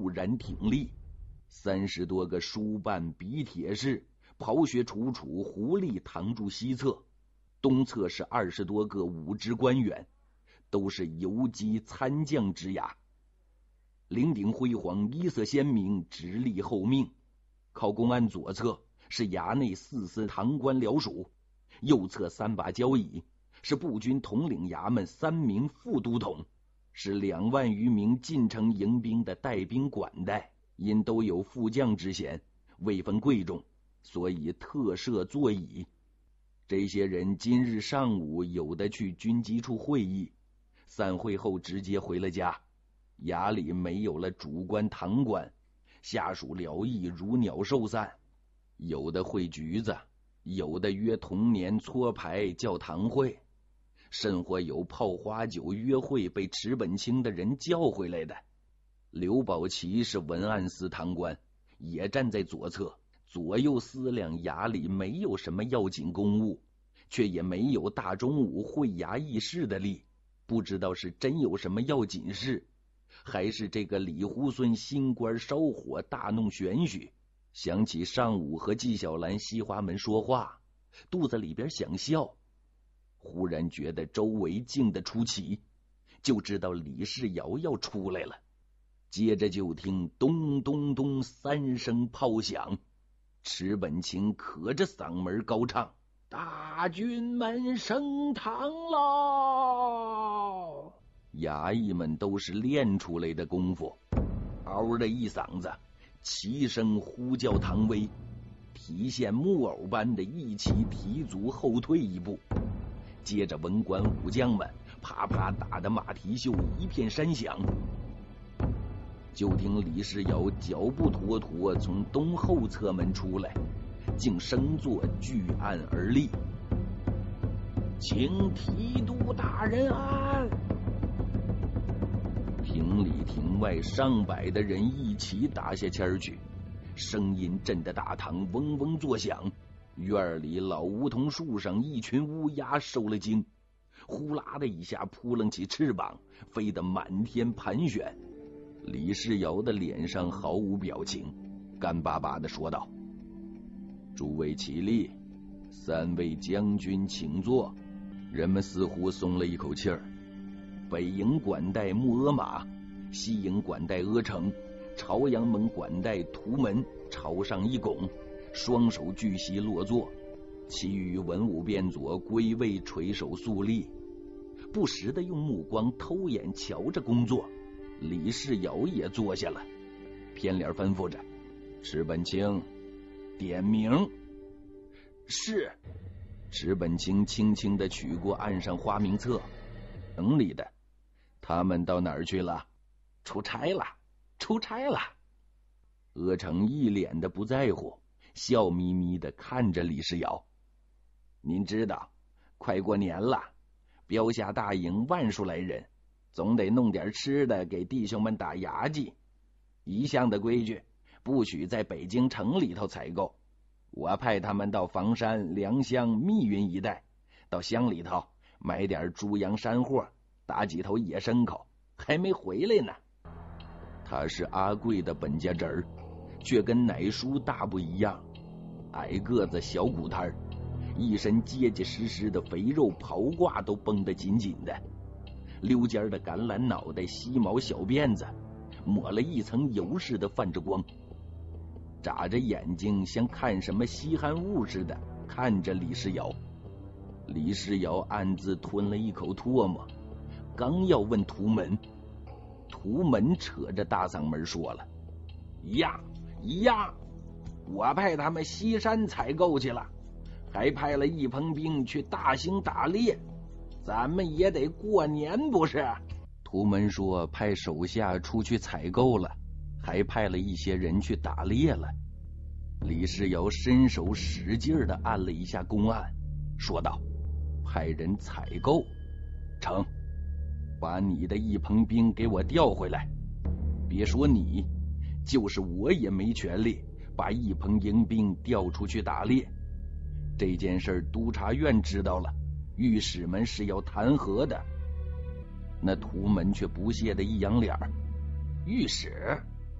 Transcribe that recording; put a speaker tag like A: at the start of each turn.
A: 然挺立，30多个书办笔帖士，刨穴楚楚，狐狸躺住西侧，东侧是20多个武职官员，都是游击参将之衙，领顶辉煌，衣色鲜明，直立候命。靠公安左侧是衙内4司堂官僚属，右侧3把交椅，是步军统领衙门3名副都统，是2万余名进城迎宾的带兵管带，因都有副将之衔，位分贵重，所以特设座椅。这些人今日上午有的去军机处会议，散会后直接回了家，衙里没有了主官堂官，下属僚役如鸟兽散，有的会局子，有的约同年搓牌叫堂会，甚或有泡花酒约会被池本清的人叫回来的。刘宝奇是文案司堂官，也站在左侧，左右思量衙里没有什么要紧公务，却也没有大中午会衙议事的力，不知道是真有什么要紧事，还是这个李猢狲新官烧火大弄玄虚。想起上午和纪晓岚西华门说话，肚子里边想笑，忽然觉得周围静得出奇，就知道李世尧要出来了。接着就听咚咚咚3声炮响，池本清可着嗓门高唱：大军们升堂喽！衙役们都是练出来的功夫，嗷的一嗓子，齐声呼叫唐威，提线木偶般的一起提足后退一步。接着文官武将们啪啪打的马蹄袖一片山响，就听李世尧脚步妥妥从东后侧门出来，竟升坐据案而立，请提督大人安。亭里亭外上百的人一起打下签去，声音震得大堂嗡嗡作响。院里老梧桐树上一群乌鸦受了惊，呼啦的一下扑棱起翅膀，飞得满天盘旋。李世尧的脸上毫无表情，干巴巴地说道：诸位起立，3位将军请坐。人们似乎松了一口气儿。北营管带木阿马，西营管带阿成，朝阳门管带图门朝上一拱，双手举膝落座，其余文武变佐归位垂手肃立，不时地用目光偷眼瞧着工作。李世尧也坐下了，偏脸吩咐着：池本清，点名。是。池本清轻轻地取过案上花名册，城里的，他们到哪儿去了？出差了，出差了。阿成一脸的不在乎，笑眯眯地看着李世尧。您知道，快过年了，标下大营万数来人，总得弄点吃的给弟兄们打牙祭。一向的规矩，不许在北京城里头采购。我派他们到房山、良乡、密云一带，到乡里头买点猪羊山货，打几头野牲口，还没回来呢。他是阿贵的本家侄儿，却跟奶叔大不一样，矮个子小骨摊，一身结结实实的肥肉袍褂都绷得紧紧的，溜尖的橄榄脑袋，细毛小辫子抹了一层油似的泛着光，眨着眼睛像看什么稀罕物似的看着李世尧。李世尧暗自吞了一口唾沫，刚要问图门，图门扯着大嗓门说了：一样，我派他们西山采购去了，还派了一棚兵去大兴打猎，咱们也得过年不是？图门说派手下出去采购了，还派了一些人去打猎了。李世尧伸手使劲地按了一下公案，说道：派人采购成，把你的一棚兵给我调回来。别说你，就是我也没权利把一棚营兵调出去打猎。这件事督察院知道了，御史们是要弹劾的。那图门却不屑的一扬脸：御史